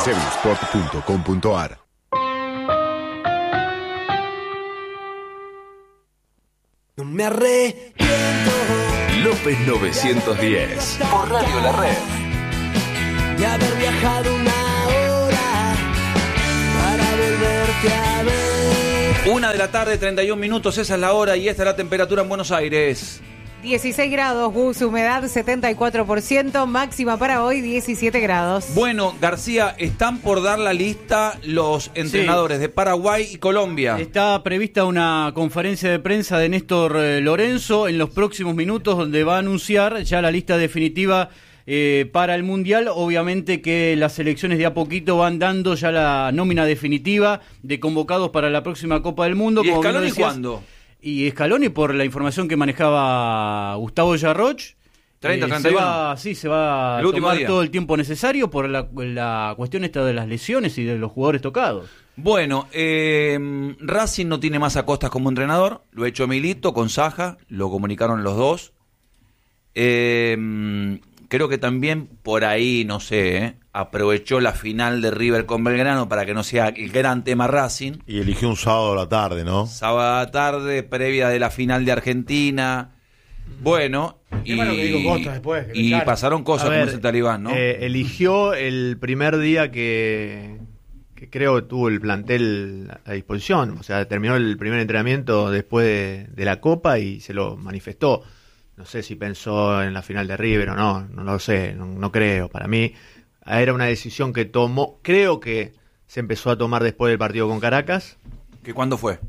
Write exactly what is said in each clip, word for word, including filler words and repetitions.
sevillsport punto com punto a r. No me arrepiento. López novecientos diez por Radio La Red. De haber viajado una hora para volverte a ver. Una de la tarde, treinta y un minutos, esa es la hora y esta es la temperatura en Buenos Aires. dieciséis grados, Gus, humedad setenta y cuatro por ciento, máxima para hoy diecisiete grados. Bueno, García, están por dar la lista los entrenadores sí. de Paraguay y Colombia. Está prevista una conferencia de prensa de Néstor eh, Lorenzo en los próximos minutos donde va a anunciar ya la lista definitiva eh, para el Mundial. Obviamente que las selecciones de a poquito van dando ya la nómina definitiva de convocados para la próxima Copa del Mundo. ¿Y como Scaloni cuándo? Y Scaloni, por la información que manejaba Gustavo Yarroch, treinta, eh, treinta y uno. se va, sí, se va a tomar día. todo el tiempo necesario por la, la cuestión esta de las lesiones y de los jugadores tocados. Bueno, eh, Racing no tiene más a Costas como entrenador, lo ha hecho Milito con Saja, lo comunicaron los dos. Eh, creo que también por ahí, no sé, eh, aprovechó la final de River con Belgrano para que no sea el gran tema Racing. Y eligió un sábado a la tarde, ¿no? Sábado a la tarde, previa de la final de Argentina. Bueno, Qué y, malo que digo Costas después, que y claro. pasaron cosas A ver, como ese talibán, ¿no? Eh, eligió el primer día que, que creo que tuvo el plantel a disposición. O sea, terminó el primer entrenamiento después de, de la Copa y se lo manifestó. No sé si pensó en la final de River o no, no lo sé, no, no creo. Para mí era una decisión que tomó, creo que se empezó a tomar después del partido con Caracas. ¿Que cuándo fue?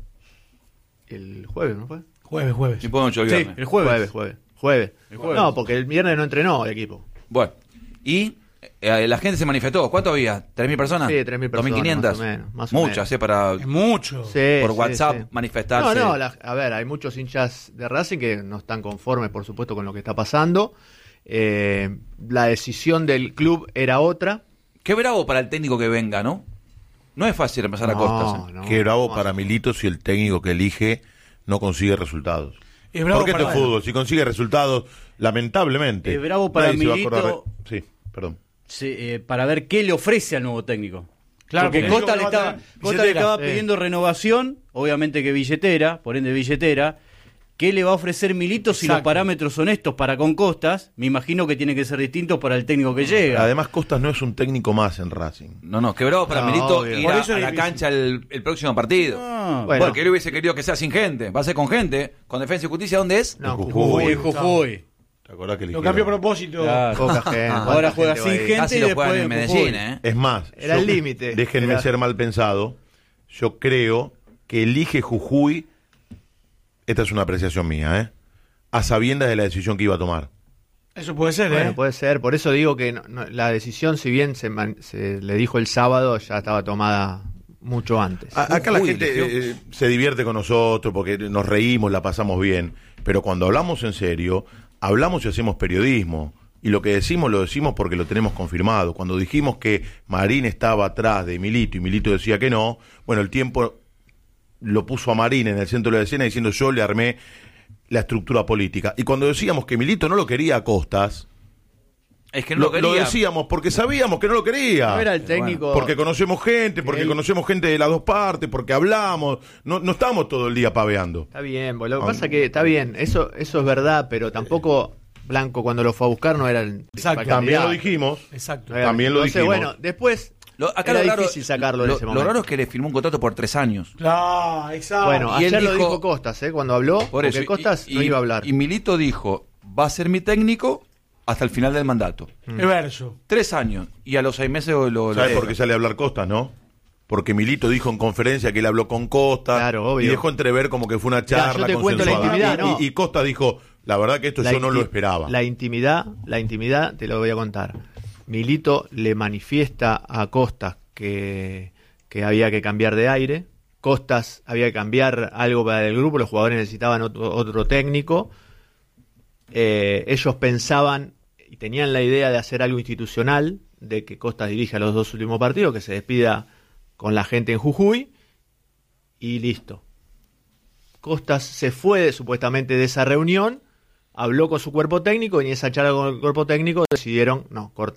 El jueves, ¿no fue? Jueves, jueves. Sí, podemos el viernes. Sí, el jueves. Jueves, jueves. Jueves. El jueves. No, porque el viernes no entrenó el equipo. Bueno, y eh, la gente se manifestó. ¿Cuánto había? ¿tres mil personas? Sí, tres mil personas. ¿dos mil quinientas? Más o menos. Más o Muchas, menos. ¿eh? Para, Es mucho. Sí, por sí, WhatsApp sí. manifestarse. No, no, la- a ver, hay muchos hinchas de Racing que no están conformes, por supuesto, con lo que está pasando. Eh, la decisión del club era otra. Qué bravo para el técnico que venga, ¿no? No es fácil empezar a Costas. ¿eh? no, Qué bravo no, para Milito si el técnico que elige no consigue resultados. Es bravo Porque esto para- es fútbol, si consigue resultados, lamentablemente. Es bravo para nadie se va a Milito. acordar de- Sí, perdón. Sí, eh, para ver qué le ofrece al nuevo técnico. Claro, porque porque Costa el le técnico estaba, va a tener Costa le billetera. estaba Sí. pidiendo renovación, obviamente que billetera, por ende billetera. ¿Qué le va a ofrecer Milito si los Exacto. parámetros son estos para con Costas? Me imagino que tiene que ser distintos para el técnico que llega. Además, Costas no es un técnico más en Racing. No, no, qué bravo para No, Milito obvio. ir Por a, eso a es la difícil. cancha el, el próximo partido. Ah, Bueno. Porque él hubiese querido que sea sin gente. Va a ser con gente. Con Defensa y Justicia, ¿dónde es? No, Jujuy. Jujuy. Uy, Jujuy. ¿Te acordás que Lo eligieron? cambió a propósito. Claro. Poca gente. Ahora ¿cuánta juega gente va sin a ir? gente. Casi y lo después juegan en en Medellín, Jujuy. ¿eh? Es más, Era el límite. Déjenme Era- ser mal pensado. Yo creo que elige Jujuy. Esta es una apreciación mía, ¿eh? A sabiendas de la decisión que iba a tomar. Eso puede ser, Bueno, ¿eh? puede ser. Por eso digo que no- no, la decisión, si bien se, man- se le dijo el sábado, ya estaba tomada mucho antes. A- acá la Jujuy gente eligió. eh, se divierte con nosotros porque nos reímos, la pasamos bien. Pero cuando hablamos en serio, hablamos y hacemos periodismo. Y lo que decimos, lo decimos porque lo tenemos confirmado. Cuando dijimos que Marín estaba atrás de Milito y Milito decía que no, bueno, el tiempo lo puso a Marín en el centro de la escena diciendo yo le armé la estructura política. Y cuando decíamos que Milito no lo quería a Costas, Es que no lo, lo quería. lo decíamos porque sabíamos que no lo quería. No era el técnico. Porque conocemos gente, porque Él- conocemos gente de las dos partes, porque hablamos, no, no estamos todo el día paveando. Está bien, boludo. Lo que Ah. pasa que está bien, eso, eso es verdad, pero tampoco Blanco cuando lo fue a buscar no era el principal También lo candidato. dijimos. Exacto. No era- también lo entonces, dijimos. bueno, después Lo, acá era lo raro, difícil sacarlo lo, en ese lo momento. raro es que le firmó un contrato por tres años. No, exacto. Bueno, y él ayer lo dijo- dijo Costas, ¿eh? Cuando habló, Por porque eso. Costas y, no y- iba a hablar. Y Milito dijo, va a ser mi técnico hasta el final del mandato. Es verso. Tres años. Y a los seis meses lo... lo ¿Sabes deja. por qué sale a hablar Costas, no? Porque Milito dijo en conferencia que él habló con Costas Claro, obvio. y dejó entrever como que fue una charla yo te cuento la consensuada. intimidad, y, ¿no? y- y Costas dijo, la verdad que esto La yo no inti- lo esperaba. La intimidad, la intimidad, te lo voy a contar. Milito le manifiesta a Costas que, que había que cambiar de aire. Costas había que cambiar algo para el grupo, los jugadores necesitaban otro, otro técnico. Eh, ellos pensaban y tenían la idea de hacer algo institucional, de que Costas dirija los dos últimos partidos, que se despida con la gente en Jujuy y listo. Costas se fue supuestamente de esa reunión, habló con su cuerpo técnico y en esa charla con el cuerpo técnico decidieron no cortar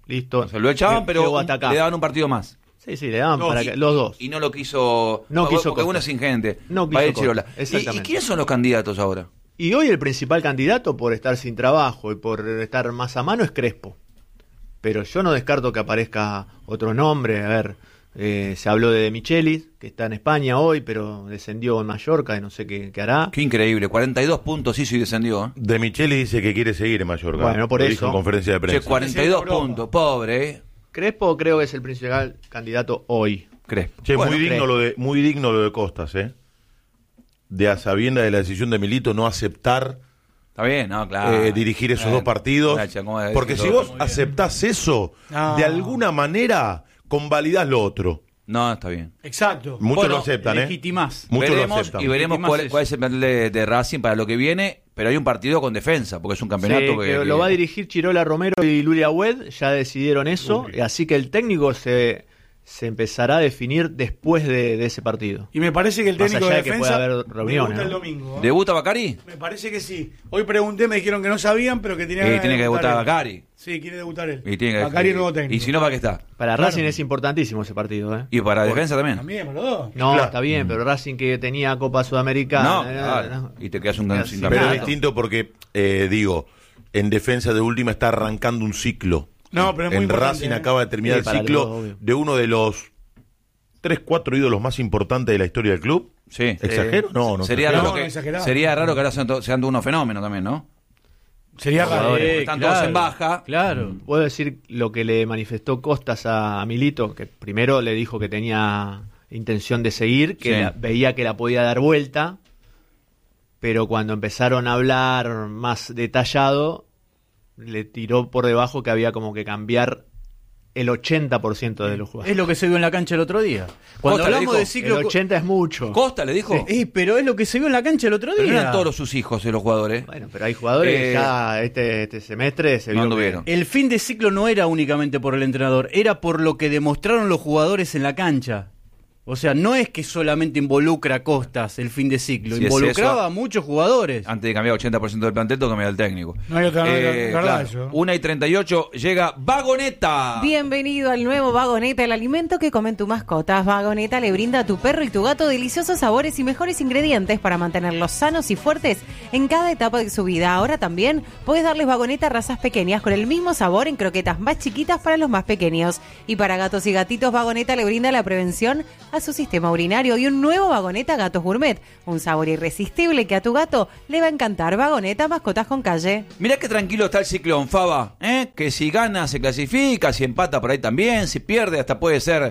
listo. Se lo echaban, pero Llego un- hasta acá. le daban un partido más. Sí, sí, le daban No, para y, que, los dos. Y no lo quiso. No porque- quiso porque Costa. uno es ingente. No quiso Vaya Costa, Chirola. ¿Y, exactamente. ¿Y quiénes son los candidatos ahora? Y hoy el principal candidato por estar sin trabajo y por estar más a mano es Crespo. Pero yo no descarto que aparezca otro nombre. A ver, eh, se habló de Michelis, que está en España hoy, pero descendió en Mallorca y no sé qué, qué hará. Qué increíble. cuarenta y dos puntos hizo y descendió. ¿eh? De Micheli dice que quiere seguir en Mallorca. Bueno, por Lo eso. dijo en conferencia de Che, prensa. cuarenta y dos Europa. puntos. Pobre, ¿eh? Crespo creo que es el principal candidato hoy. Crespo. Che, Bueno, muy digno creo. lo de muy digno lo de Costas, ¿eh? De a sabienda de la decisión de Milito no aceptar Está bien, no, claro. eh, dirigir esos Bueno, dos partidos. gracias, ¿cómo decís Porque todo? si vos aceptás eso, No. de alguna manera convalidás lo otro. No, está bien. Exacto. Muchos Bueno, lo aceptan, ¿eh? legitimás. Muchos lo veremos aceptan. y veremos Legitimás cuál, eso. cuál es el plan de, de Racing para lo que viene, pero hay un partido con defensa, porque es un campeonato Sí, que, que que- lo va a dirigir Chirola Romero y Lulia Wed, ya decidieron eso, así que el técnico se, se empezará a definir después de, de ese partido. Y me parece que el Más técnico allá de de que defensa pueda haber reuniones, debuta el ¿no? domingo. ¿eh? ¿Debuta Bacari? Me parece que sí. Hoy pregunté, me dijeron que no sabían, pero que tenía Y ganas tiene de que debutar él. Bacari. Sí, quiere debutar él. Y tiene que- Bacari nuevo técnico. Y si no, ¿para qué está? Para Claro. Racing es importantísimo ese partido, ¿eh? Y para defensa también. También, los dos. No, Claro. está bien, pero Racing que tenía Copa Sudamericana. No, eh, claro. no. Y te quedas un Pero sin sí, Pero campeonato. es distinto porque, eh, digo, en defensa de última está arrancando un ciclo. No, pero es muy En importante, Racing ¿eh? acaba de terminar Sí, el para ciclo todo, obvio. de uno de los tres, cuatro ídolos más importantes de la historia del club. Sí. ¿Exagero? No, no. Sería exagero. raro, No, no que, exagerado. sería raro que ahora sean, to- sean unos fenómenos también, ¿no? Sería raro. Jugadores. Eh, Están todos en baja. Claro. Puedo decir lo que le manifestó Costas a, a Milito, que primero le dijo que tenía intención de seguir, que Sí. la- veía que la podía dar vuelta, pero cuando empezaron a hablar más detallado, le tiró por debajo que había como que cambiar el ochenta por ciento de los jugadores. Es lo que se vio en la cancha el otro día. Cuando Costa le hablamos dijo, de El ciclo... ochenta es mucho. Costa le dijo. Eh, pero es lo que se vio en la cancha el otro Pero no día. eran todos sus hijos eh, los jugadores. Bueno, pero hay jugadores Eh, que ya este, este semestre se no vio que- anduvieron. El fin de ciclo no era únicamente por el entrenador, era por lo que demostraron los jugadores en la cancha. O sea, no es que solamente involucra a Costas el fin de ciclo, Si es involucraba eso, a muchos jugadores. Antes de cambiar ochenta por ciento del plantel, tengo que cambiar el técnico. No hay otra- no hay otra- Eh, verdad claro. eso. una y treinta y ocho llega Vagoneta. Bienvenido al nuevo Vagoneta, el alimento que comen tu mascotas. Vagoneta le brinda a tu perro y tu gato deliciosos sabores y mejores ingredientes para mantenerlos sanos y fuertes en cada etapa de su vida. Ahora también puedes darles Vagoneta a razas pequeñas con el mismo sabor en croquetas más chiquitas para los más pequeños. Y para gatos y gatitos, Vagoneta le brinda la prevención a su sistema urinario y un nuevo Vagoneta Gatos Gourmet. Un sabor irresistible que a tu gato le va a encantar. Vagoneta, mascotas con calle. Mirá qué tranquilo está el ciclón, Faba, ¿eh? Que si gana se clasifica, si empata por ahí también, si pierde hasta puede ser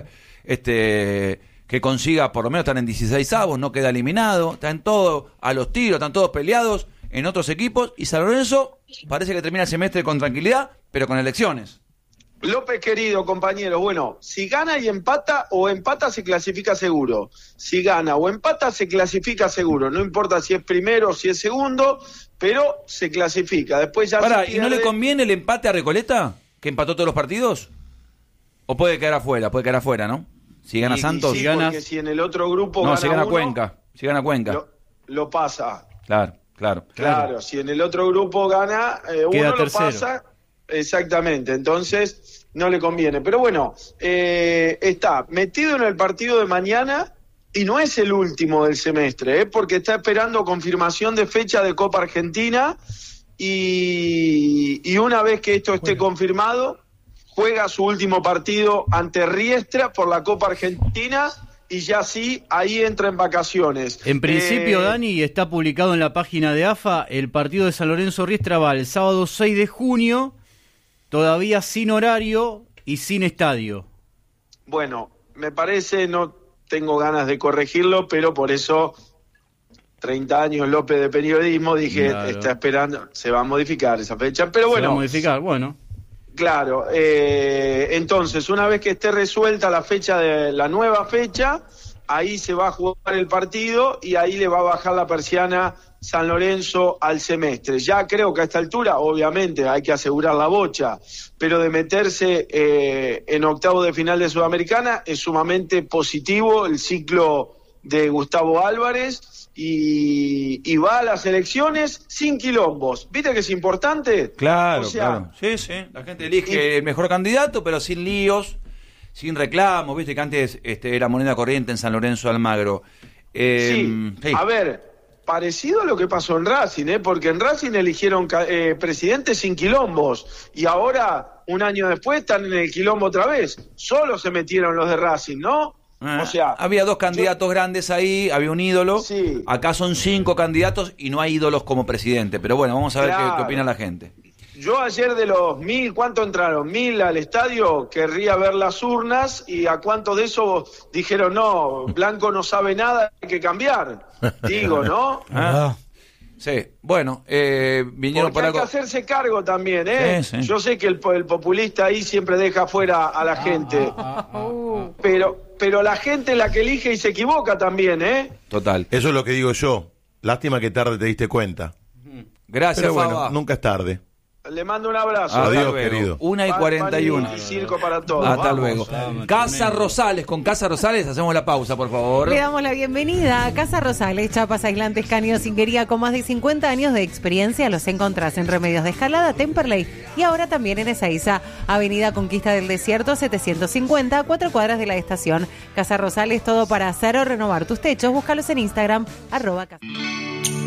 este que consiga, por lo menos están en dieciséis avos, no queda eliminado, están todos a los tiros, están todos peleados en otros equipos y San Lorenzo parece que termina el semestre con tranquilidad, pero con elecciones. López, querido compañero, bueno, si gana y empata o empata se clasifica seguro. Si gana o empata se clasifica seguro. No importa si es primero o si es segundo, pero se clasifica. Después ya Pará, se ¿y no le pierde. conviene el empate a Recoleta? ¿Que empató todos los partidos? ¿O puede quedar afuera? Puede quedar afuera, ¿no? Si gana Y- y Santos. sí, si gana... porque si en el otro grupo No, gana si gana uno, Cuenca. Si gana Cuenca. Lo, lo pasa. Claro, claro. Claro, si en el otro grupo gana, eh, Queda uno lo tercero. pasa, exactamente, entonces no le conviene. Pero bueno, eh, está metido en el partido de mañana y no es el último del semestre, ¿eh? Porque está esperando confirmación de fecha de Copa Argentina y, y una vez que esto esté confirmado, juega su último partido ante Riestra por la Copa Argentina y ya sí, ahí entra en vacaciones. En principio, Eh, Dani, está publicado en la página de A F A, el partido de San Lorenzo Riestra va el sábado seis de junio, todavía sin horario y sin estadio. Bueno, me parece, no tengo ganas de corregirlo, pero por eso treinta años López de periodismo, dije, Claro. está esperando, se va a modificar esa fecha, pero ¿Se va a bueno, modificar? Bueno. claro, eh, entonces una vez que esté resuelta la fecha de la nueva fecha, ahí se va a jugar el partido y ahí le va a bajar la persiana San Lorenzo al semestre. Ya creo que a esta altura, obviamente, hay que asegurar la bocha, pero de meterse eh, en octavo de final de Sudamericana es sumamente positivo, el ciclo de Gustavo Álvarez y, y va a las elecciones sin quilombos. ¿Viste que es importante? Claro, O sea, claro. Sí, sí. La gente elige el mejor candidato, pero sin líos, sin reclamos. Viste que antes este, era moneda corriente en San Lorenzo de Almagro. Eh, sí. sí. A ver, parecido a lo que pasó en Racing, ¿eh? Porque en Racing eligieron ca- eh, presidentes sin quilombos y ahora, un año después, están en el quilombo otra vez. Solo se metieron los de Racing, ¿no? Ah, O sea, había dos candidatos yo- grandes ahí, había un ídolo. Sí. Acá son cinco candidatos y no hay ídolos como presidente. Pero bueno, vamos a ver qué, Claro. qué opina la gente. Yo ayer de los mil, ¿cuánto entraron? Mil al estadio, querría ver las urnas y a cuántos de esos dijeron, no, Blanco no sabe nada, hay que cambiar. Digo, ¿no? Ah, sí, bueno, eh, vinieron Porque por hay algo. que hacerse cargo también, ¿eh? Sí, sí. Yo sé que el, po- el populista ahí siempre deja fuera a la gente, Uh, pero pero la gente es la que elige y se equivoca también, ¿eh? Total. Eso es lo que digo yo. Lástima que tarde te diste cuenta. Gracias, Pero bueno, Faba. nunca es tarde. Le mando un abrazo. Hasta Adiós, luego. querido. Una y Pan- cuarenta y pan uno. y circo para todos. Hasta Vamos. luego. Vamos, Casa tremendo. Rosales, con Casa Rosales hacemos la pausa, por favor. Le damos la bienvenida a Casa Rosales, chapas, aislantes, caños, singuería con más de cincuenta años de experiencia. Los encontrás en Remedios de Escalada, Temperley y ahora también en Ezeiza, Avenida Conquista del Desierto setecientos cincuenta, a cuatro cuadras de la estación. Casa Rosales, todo para hacer o renovar tus techos. Búscalos en Instagram, arroba casa.